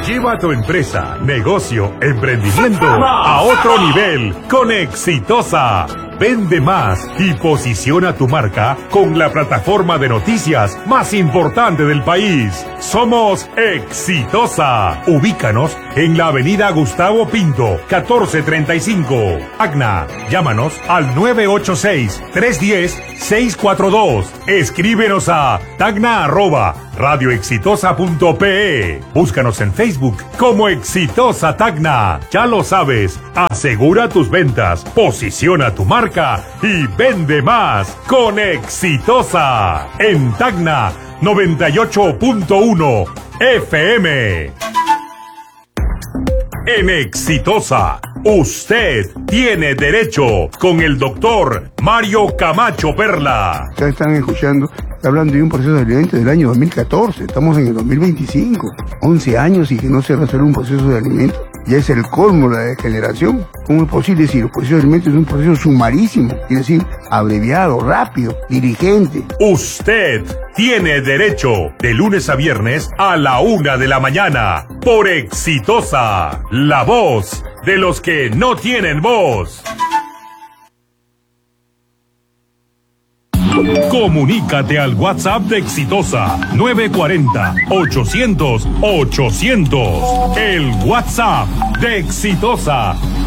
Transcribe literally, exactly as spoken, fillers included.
Lleva tu empresa, negocio, emprendimiento a otro nivel con Exitosa. Vende más y posiciona tu marca con la plataforma de noticias más importante del país. Somos Exitosa. Ubícanos en la avenida Gustavo Pinto, catorce treinta y cinco. Tacna, llámanos al nueve ocho seis, tres uno cero, seis cuatro dos. Escríbenos a tacna arroba radioexitosa punto pe. Búscanos en Facebook como Exitosa Tacna. Ya lo sabes, asegura tus ventas, posiciona tu marca y vende más con Exitosa en Tacna noventa y ocho punto uno F M. En Exitosa, usted tiene derecho con el doctor Mario Camacho Perla. Ya están escuchando, hablando de un proceso de alimento del año dos mil catorce, estamos en el dos mil veinticinco, once años y que no se resuelve un proceso de alimento. Ya es el colmo de la degeneración. ¿Cómo es posible decir el proceso de alimentos es un proceso sumarísimo? Quiere decir, abreviado, rápido, dirigente. Usted tiene derecho de lunes a viernes a la una de la mañana por Exitosa, la voz de los que no tienen voz. Comunícate al WhatsApp de Exitosa nueve cuatro cero, ochocientos, ochocientos. El WhatsApp de Exitosa